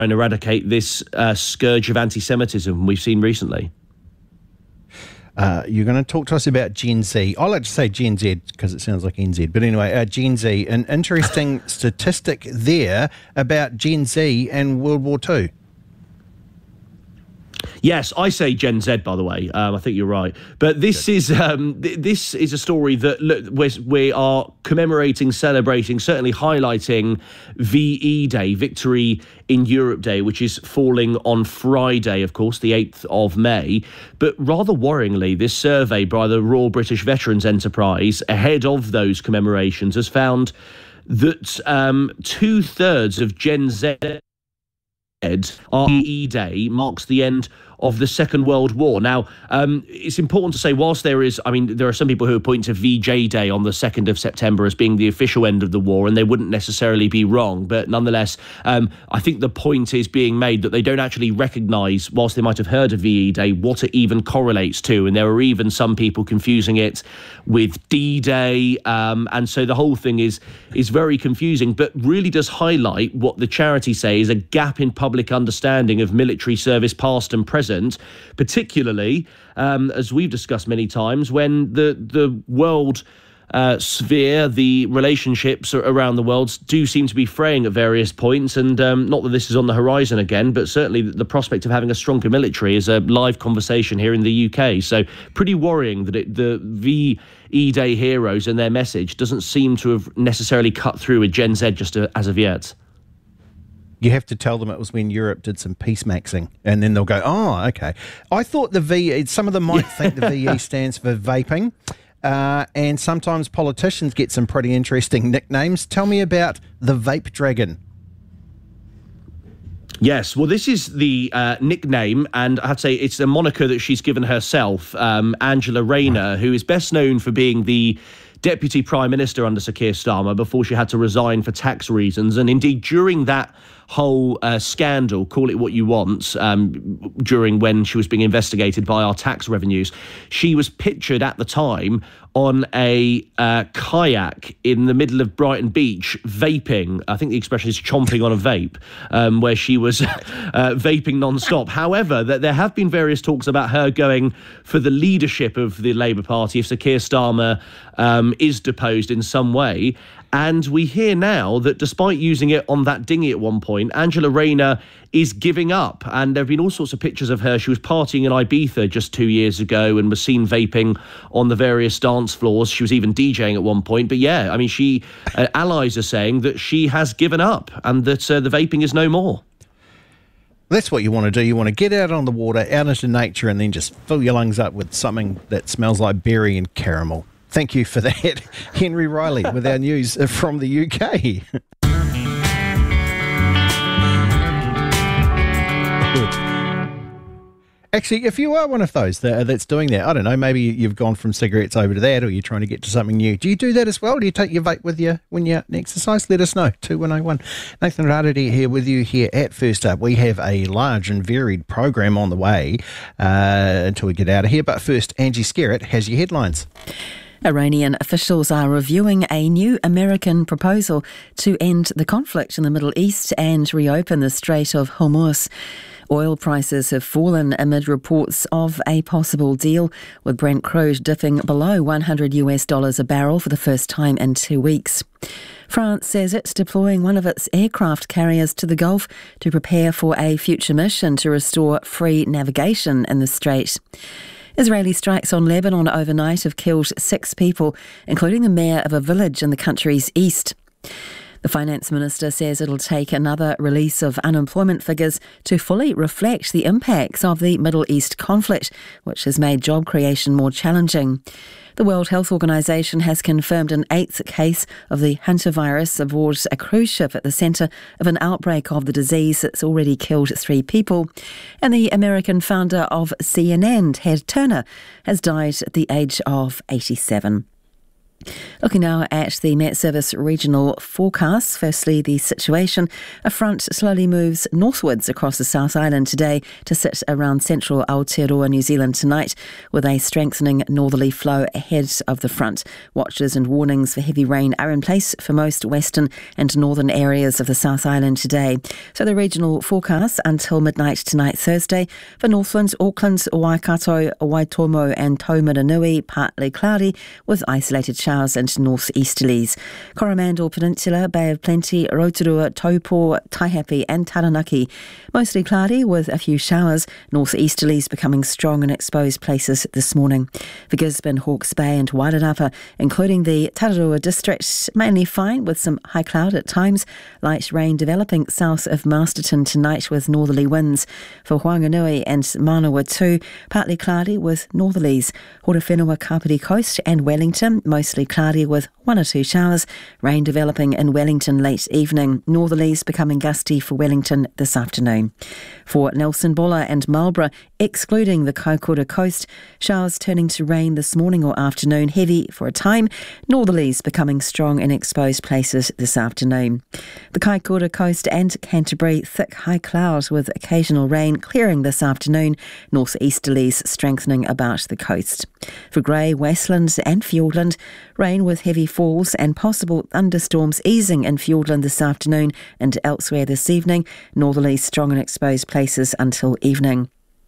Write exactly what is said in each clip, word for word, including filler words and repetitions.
and eradicate this uh, scourge of anti-Semitism we've seen recently. Uh, you're going to talk to us about Gen Z. I like to say Gen Z because it sounds like N Z. But anyway, uh, Gen Z, an interesting statistic there about Gen Z and World War Two. Yes, I say Gen Z, by the way. Um, I think you're right. But this Good. is um, th- this is a story that look, we're, we are commemorating, celebrating, certainly highlighting V E Day, Victory in Europe Day, which is falling on Friday, of course, the eighth of May. But rather worryingly, this survey by the Royal British Veterans Enterprise, ahead of those commemorations, has found that um, two-thirds of Gen Z our V E Day marks the end of the Second World War. Now, um, it's important to say, whilst there is, I mean, there are some people who point to V J Day on the second of September as being the official end of the war, and they wouldn't necessarily be wrong. But nonetheless, um, I think the point is being made that they don't actually recognise, whilst they might have heard of V E Day, what it even correlates to. And there are even some people confusing it with D-Day. Um, and so the whole thing is, is very confusing, but really does highlight what the charity say is a gap in public understanding of military service past and present, particularly, um, as we've discussed many times, when the, the world uh, sphere, the relationships around the world do seem to be fraying at various points. And um, not that this is on the horizon again, but certainly the prospect of having a stronger military is a live conversation here in the U K. So pretty worrying that it, the V E Day heroes and their message doesn't seem to have necessarily cut through with Gen Z just as of yet. You have to tell them it was when Europe did some peacemaxing, and then they'll go, oh, okay. I thought the V, some of them might think the V E stands for vaping, uh, and sometimes politicians get some pretty interesting nicknames. Tell me about the Vape Dragon. Yes, well, this is the uh, nickname, and I have to say it's a moniker that she's given herself, um, Angela Rayner, who is best known for being the Deputy Prime Minister under Sir Keir Starmer before she had to resign for tax reasons. And indeed, during that whole uh, scandal, call it what you want, um, during when she was being investigated by our tax revenues, she was pictured at the time on a uh, kayak in the middle of Brighton Beach, vaping. I think the expression is chomping on a vape, um, where she was uh, vaping non-stop. However, that there have been various talks about her going for the leadership of the Labour Party if Sir Keir Starmer um, is deposed in some way. And we hear now that despite using it on that dinghy at one point, Angela Rayner is giving up. And there have been all sorts of pictures of her. She was partying in Ibiza just two years ago and was seen vaping on the various dance floors. She was even DJing at one point. But yeah, I mean, she uh, allies are saying that she has given up and that uh, the vaping is no more. That's what you want to do. You want to get out on the water, out into nature, and then just fill your lungs up with something that smells like berry and caramel. Thank you for that, Henry Riley, with our news from the U K. Actually, if you are one of those that, that's doing that, I don't know, maybe you've gone from cigarettes over to that, or you're trying to get to something new. Do you do that as well? Do you take your vape with you when you're out and exercise? Let us know. two one oh one. Nathan Rarere here with you here at First Up. We have a large and varied program on the way uh, until we get out of here. But first, Angie Skerritt has your headlines. Iranian officials are reviewing a new American proposal to end the conflict in the Middle East and reopen the Strait of Hormuz. Oil prices have fallen amid reports of a possible deal, with Brent crude dipping below one hundred US dollars a barrel for the first time in two weeks. France says it's deploying one of its aircraft carriers to the Gulf to prepare for a future mission to restore free navigation in the strait. Israeli strikes on Lebanon overnight have killed six people, including the mayor of a village in the country's east. The finance minister says it'll take another release of unemployment figures to fully reflect the impacts of the Middle East conflict, which has made job creation more challenging. The World Health Organization has confirmed an eighth case of the hantavirus aboard a cruise ship at the centre of an outbreak of the disease that's already killed three people. And the American founder of C N N, Ted Turner, has died at the age of eighty-seven. Looking now at the Met Service regional forecasts. Firstly, the situation. A front slowly moves northwards across the South Island today to sit around central Aotearoa, New Zealand tonight, with a strengthening northerly flow ahead of the front. Watches and warnings for heavy rain are in place for most western and northern areas of the South Island today. So the regional forecasts until midnight tonight, Thursday. For Northland, Auckland, Waikato, Waitomo and Taumaranui, partly cloudy with isolated showers and northeasterlies. Coromandel Peninsula, Bay of Plenty, Rotorua, Taupo, Taihape and Taranaki. Mostly cloudy with a few showers, northeasterlies becoming strong in exposed places this morning. For Gisborne, Hawke's Bay and Wairarapa, including the Tararua district, mainly fine with some high cloud at times. Light rain developing south of Masterton tonight with northerly winds. For Whanganui and Manawatu, partly cloudy with northerlies. Horowhenua, Kapiti Coast and Wellington, mostly cloudy with one or two showers. Rain developing in Wellington late evening. Northerlies becoming gusty for Wellington this afternoon. For Nelson Buller and Marlborough, excluding the Kaikoura coast, showers turning to rain this morning or afternoon, heavy for a time. Northerlies becoming strong in exposed places this afternoon. The Kaikoura coast and Canterbury, thick high clouds with occasional rain clearing this afternoon. Northeasterlies strengthening about the coast. For Grey, Westland and Fiordland, rain with heavy falls and possible thunderstorms easing in Fiordland this afternoon and elsewhere this evening. Northerlies strong in exposed places until evening.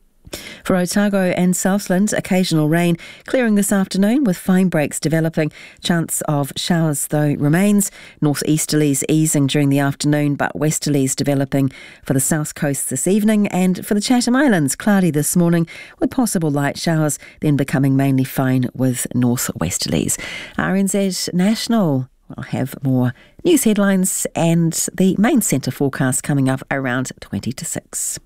For Otago and Southland, occasional rain clearing this afternoon with fine breaks developing. Chance of showers though remains. Northeasterlies easing during the afternoon but westerlies developing for the south coast this evening. And for the Chatham Islands, cloudy this morning with possible light showers, then becoming mainly fine with northwesterlies. R N Z National will have more news headlines and the main centre forecast coming up around twenty to six.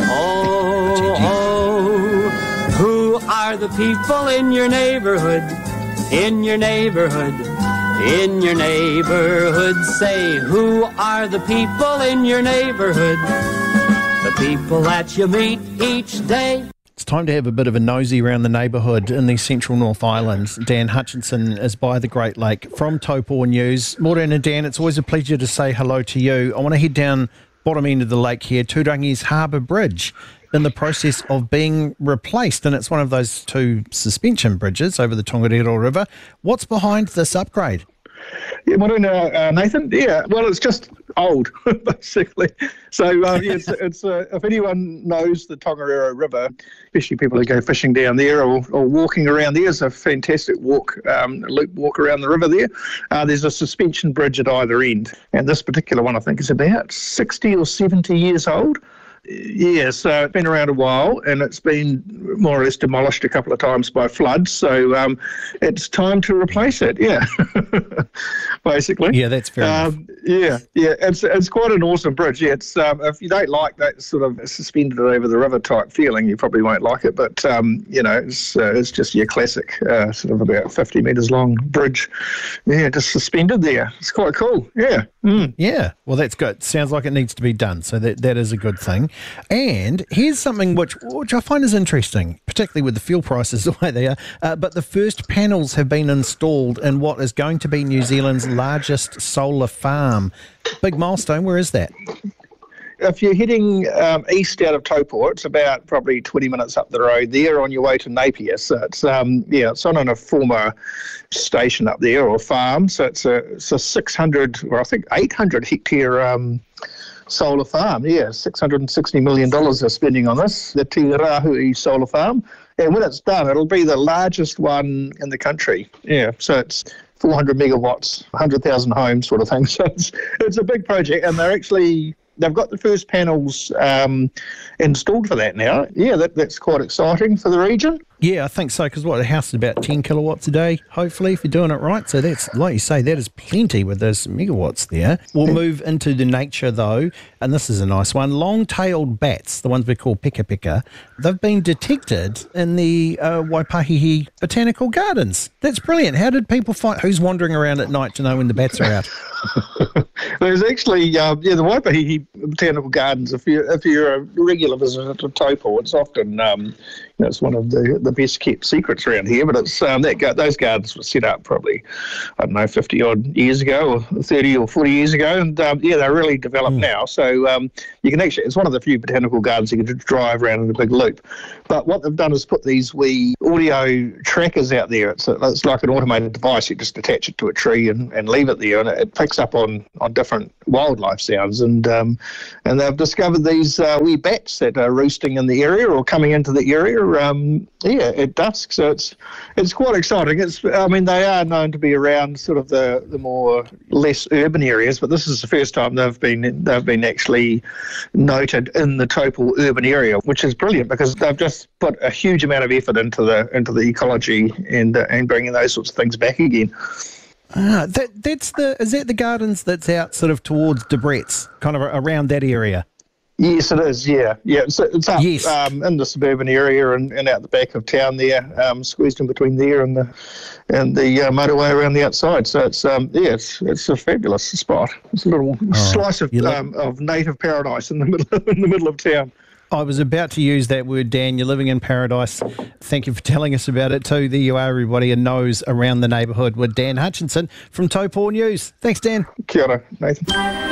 Oh, oh, who are the people in your neighborhood? In your neighborhood, in your neighborhood, say, who are the people in your neighborhood? The people that you meet each day. It's time to have a bit of a nosy around the neighbourhood in the central North Island. Dan Hutchinson is by the Great Lake from Taupo News. Morena and Dan, it's always a pleasure to say hello to you. I want to head down bottom end of the lake here, Turangi's Harbour Bridge, in the process of being replaced, and it's one of those two suspension bridges over the Tongariro River. What's behind this upgrade? Yeah, morning, uh, uh, Nathan. Yeah, well, it's just old, basically. So, uh, yeah, it's, it's uh, if anyone knows the Tongariro River, especially people who go fishing down there or, or walking around there, it's a fantastic walk, um, loop walk around the river there. Uh, there's a suspension bridge at either end, and this particular one, I think, is about sixty or seventy years old. Yeah, so it's been around a while and it's been more or less demolished a couple of times by floods. So um, it's time to replace it, yeah, basically. Yeah, that's fair um, enough. Yeah, yeah, it's it's quite an awesome bridge. Yeah, it's um, if you don't like that sort of suspended over the river type feeling, you probably won't like it. But, um, you know, it's, uh, it's just your classic uh, sort of about fifty metres long bridge. Yeah, just suspended there. It's quite cool, yeah. Mm. Yeah, well, that's good. Sounds like it needs to be done, so that, that is a good thing. And here's something which which I find is interesting, particularly with the fuel prices the way they are, uh, but the first panels have been installed in what is going to be New Zealand's largest solar farm. Big milestone. Where is that? If you're heading um, east out of Taupo, it's about probably twenty minutes up the road there on your way to Napier. So it's um, yeah, it's on a former station up there or farm. So it's a it's a six hundred or I think eight hundred hectare um, solar farm. Yeah, six hundred sixty million dollars they're spending on this, the Te Rahui solar farm. And when it's done, it'll be the largest one in the country. Yeah, so it's four hundred megawatts, one hundred thousand homes sort of thing. So it's it's a big project, and they're actually. They've got the first panels um, installed for that now. Yeah, that, that's quite exciting for the region. Yeah, I think so, because what, the house is about ten kilowatts a day, hopefully, if you're doing it right. So that's, like you say, that is plenty with those megawatts there. We'll move into the nature, though, and this is a nice one. Long-tailed bats, the ones we call pika pika, they've been detected in the uh, Waipahihi Botanical Gardens. That's brilliant. How did people find, who's wandering around at night to know when the bats are out? There's actually, uh, yeah, the Waipahihi Botanical Gardens, if you're, if you're a regular visitor to Taupo, it's often, um, you know, it's one of the, the best kept secrets around here, but it's um, that those gardens were set up probably, I don't know, fifty odd years ago, or thirty or forty years ago, and um, yeah, they're really developed mm. now. So um, you can actually, it's one of the few botanical gardens you can drive around in a big loop. But what they've done is put these wee audio trackers out there. It's, a, it's like an automated device. You just attach it to a tree and, and leave it there, and it, it picks up on, on different wildlife sounds. And um, and they've discovered these uh, wee bats that are roosting in the area or coming into the area. Um, yeah, at dusk. So it's it's quite exciting. It's I mean they are known to be around sort of the, the more less urban areas, but this is the first time they've been they've been actually noted in the Taupo urban area, which is brilliant because they've just put a huge amount of effort into the into the ecology and uh, and bringing those sorts of things back again. Ah, that that's the is that the gardens that's out sort of towards Debrett's, kind of around that area? Yes, it is. Yeah, yeah. It's, it's up yes. um, in the suburban area and, and out the back of town there, um, squeezed in between there and the and the uh, motorway around the outside. So it's um, yeah, it's it's a fabulous spot. It's a little oh, slice of look- um, of native paradise in the middle in the middle of town. I was about to use that word, Dan. You're living in paradise. Thank you for telling us about it too. There you are, everybody, and knows around the neighbourhood with Dan Hutchinson from Taupo News. Thanks, Dan. Kia ora, Nathan.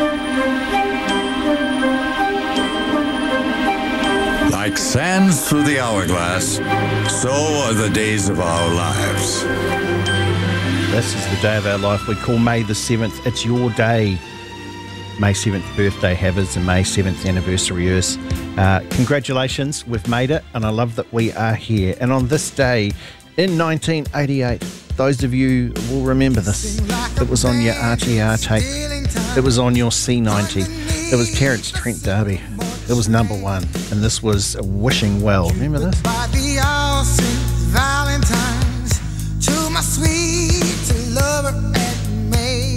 Like sands through the hourglass, so are the days of our lives. This is the day of our life we call May the seventh. It's your day. May seventh birthday havers and May seventh anniversaryers. Uh, congratulations, we've made it, and I love that we are here. And on this day in nineteen eighty-eight, those of you will remember this. It was on your R T R tape. It was on your C ninety. It was Terence Trent D'Arby. It was number one, and this was Wishing Well. Remember this? Valentine's to my sweet lover and me.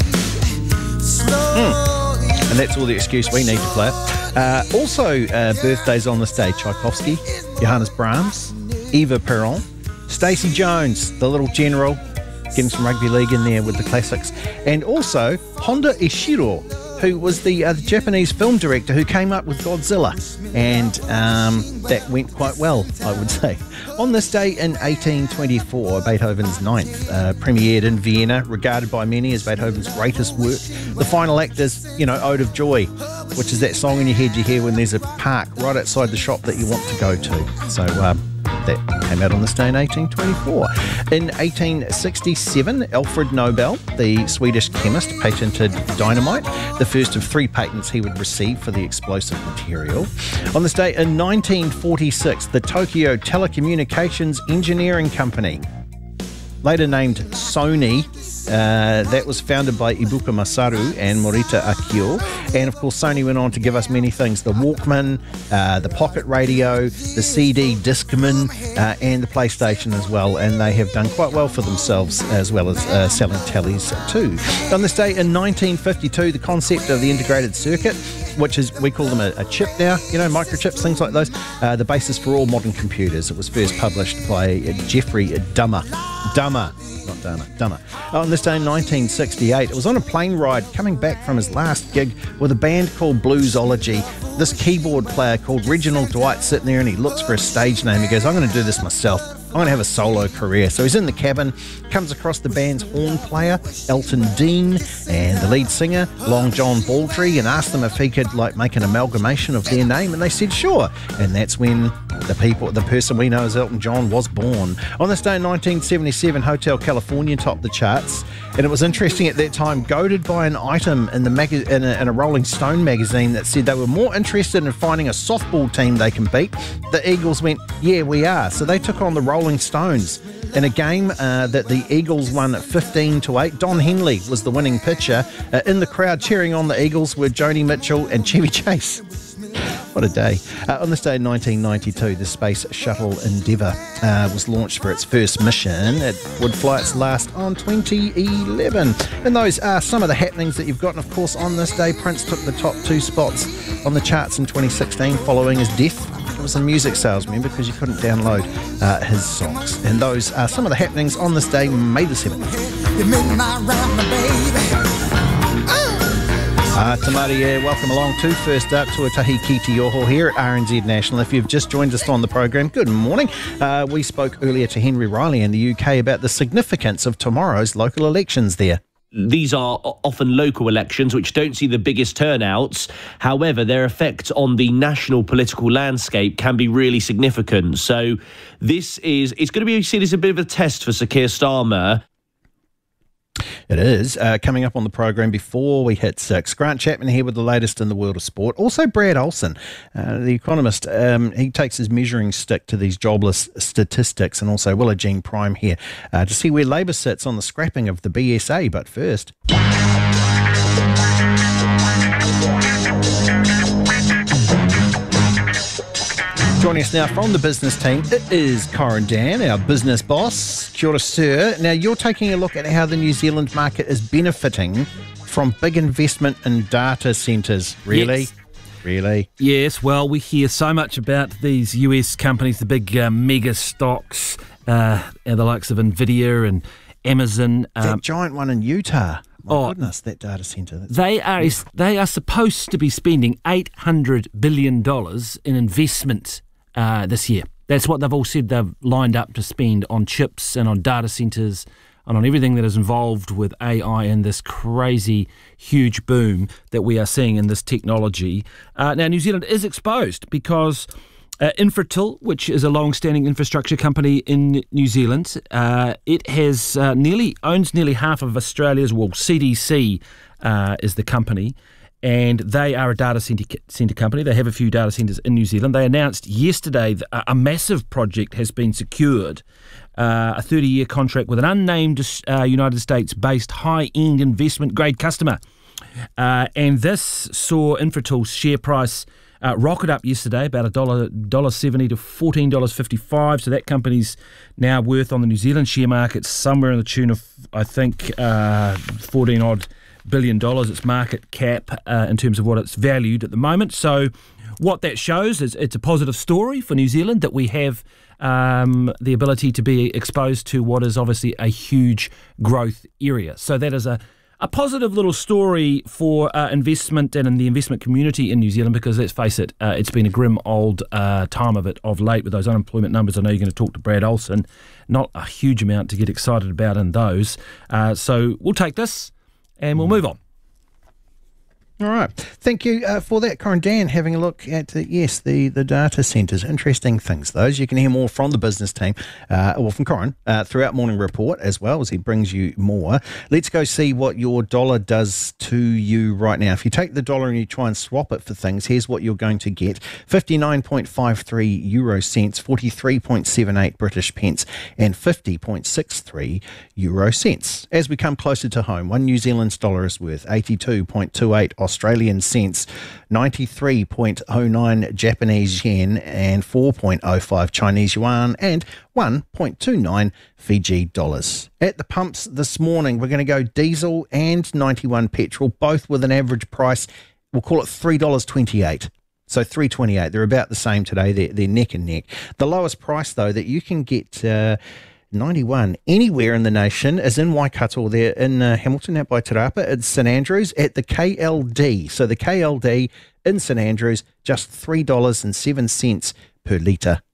Mm. And that's all the excuse we need to play it. Uh, also, uh, birthdays on this day: Tchaikovsky, Johannes Brahms, Eva Peron, Stacey Jones, the little general, getting some rugby league in there with the classics, and also Honda Ishiro, who was the, uh, the Japanese film director who came up with Godzilla, and um, that went quite well, I would say. On this day in eighteen twenty-four, Beethoven's Ninth uh, premiered in Vienna, regarded by many as Beethoven's greatest work. The final act is, you know, Ode of Joy, which is that song in your head you hear when there's a park right outside the shop that you want to go to. So um, that came out on this day in eighteen twenty-four. In eighteen sixty-seven, Alfred Nobel, the Swedish chemist, patented dynamite, the first of three patents he would receive for the explosive material. On this day in nineteen forty-six, the Tokyo Telecommunications Engineering Company, later named Sony, uh, that was founded by Ibuka Masaru and Morita Akio. And of course, Sony went on to give us many things: the Walkman, uh, the pocket radio, the C D Discman, uh, and the PlayStation as well. And they have done quite well for themselves, as well as uh, selling tallies too. On this day in nineteen fifty-two, the concept of the integrated circuit, which is, we call them a, a chip now, you know, microchips, things like those, uh, the basis for all modern computers. It was first published by uh, Jeffrey Dummer. Dummer, not Dummer, Dummer. On this day in nineteen sixty-eight, it was on a plane ride coming back from his last gig with a band called Bluesology. This keyboard player called Reginald Dwight sitting there, and he looks for a stage name. He goes, I'm going to do this myself. I'm going to have a solo career. So he's in the cabin, comes across the band's horn player, Elton Dean, and the lead singer, Long John Baldry, and asked them if he could like make an amalgamation of their name, and they said sure. And that's when the people, the person we know as Elton John was born. On this day in nineteen seventy-seven, Hotel California topped the charts, and it was interesting at that time, goaded by an item in the mag- in, a, in a Rolling Stone magazine that said they were more interested in finding a softball team they can beat. The Eagles went, yeah, we are. So they took on the Rolling Stones in a game uh, that the Eagles won fifteen to eight. Don Henley was the winning pitcher. Uh, in the crowd cheering on the Eagles were Joni Mitchell and Chevy Chase. What a day. Uh, on this day in nineteen ninety-two, the Space Shuttle Endeavour uh, was launched for its first mission. It would fly its last on twenty eleven. And those are some of the happenings that you've got. And of course, on this day, Prince took the top two spots on the charts in twenty sixteen following his death. It was in music sales, remember, because you couldn't download uh, his songs. And those are some of the happenings on this day, May the seventh. You make my round, baby. Uh, Uh, Tamari, yeah, welcome along to First Up, Tuatahi Ki Te Oho here at R N Z National. If you've just joined us on the program, good morning. Uh, we spoke earlier to Henry Riley in the U K about the significance of tomorrow's local elections there. These are often local elections which don't see the biggest turnouts. However, their effect on the national political landscape can be really significant. So this is, it's going to be seen as a bit of a test for Sir Keir Starmer. It is. Uh, coming up on the program before we hit six, Grant Chapman here with the latest in the world of sport. Also, Brad Olsen, uh, the economist, um, he takes his measuring stick to these jobless statistics, and also Willa Jean Prime here uh, to see where Labor sits on the scrapping of the B S A. But first... Joining us now from the business team, it is Corin Dan, our business boss. Kia ora, sir. Now, you're taking a look at how the New Zealand market is benefiting from big investment in data centres. Really? Yes. Really? Yes, well, we hear so much about these U S companies, the big uh, mega stocks, uh, the likes of NVIDIA and Amazon. That Um, giant one in Utah. My oh, goodness, that data centre. That's they are they are supposed to be spending eight hundred billion dollars in investment uh, this year. That's what they've all said they've lined up to spend on chips and on data centres and on everything that is involved with A I and this crazy, huge boom that we are seeing in this technology. Uh, now, New Zealand is exposed because uh, Infratil, which is a long-standing infrastructure company in New Zealand, uh, it has uh, nearly owns nearly half of Australia's, well, C D C uh, is the company, and they are a data centre centre company. They have a few data centres in New Zealand. They announced yesterday that a, a massive project has been secured, uh, a thirty-year contract with an unnamed uh, United States-based high-end investment-grade customer. Uh, and this saw Infratil's share price uh, rocket up yesterday, about a dollar, dollar seventy to fourteen dollars fifty-five. So that company's now worth on the New Zealand share market somewhere in the tune of, I think, uh, fourteen odd billion dollars, its market cap uh, in terms of what it's valued at the moment. So what that shows is it's a positive story for New Zealand that we have um, the ability to be exposed to what is obviously a huge growth area. So that is a, a positive little story for uh, investment and in the investment community in New Zealand, because let's face it, uh, it's been a grim old uh, time of it of late with those unemployment numbers. I know you're going to talk to Brad Olsen. Not a huge amount to get excited about in those. Uh, so we'll take this and we'll move on. All right. Thank you uh, for that, Corin Dan, having a look at, uh, yes, the, the data centres. Interesting things, those. You can hear more from the business team, uh, well, from Corin, uh, throughout Morning Report as well, as he brings you more. Let's go see what your dollar does to you right now. If you take the dollar and you try and swap it for things, here's what you're going to get. fifty-nine point five three euro cents, forty-three point seven eight British pence, and fifty point six three euro cents. As we come closer to home, one New Zealand dollar is worth eighty-two point two eight Australian cents, ninety-three point oh nine Japanese yen, and four point oh five Chinese yuan, and one point two nine Fiji dollars. At the pumps this morning, we're going to go diesel and ninety-one petrol, both with an average price, we'll call it three dollars twenty-eight. So three dollars twenty-eight. They're about the same today. They're, they're neck and neck. The lowest price, though, that you can get uh, ninety-one anywhere in the nation is in Waikato. They're in uh, Hamilton, out by Te Rapa. It's St Andrews at the K L D. So the K L D in St Andrews, just three dollars and seven cents per litre.